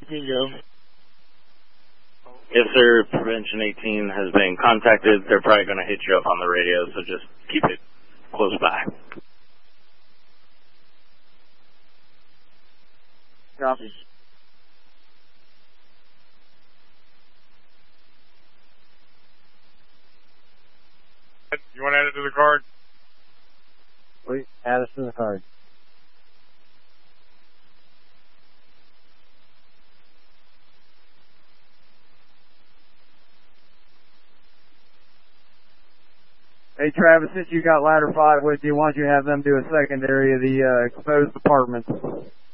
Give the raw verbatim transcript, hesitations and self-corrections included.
Here you go. Yes, sir. Prevention eighteen has been contacted. They're probably going to hit you up on the radio, so just keep it close by. Copy. You want to add it to the card? Please add us to the card. Hey, Travis, since you got Ladder five with you, why don't you have them do a secondary of the uh, exposed apartments?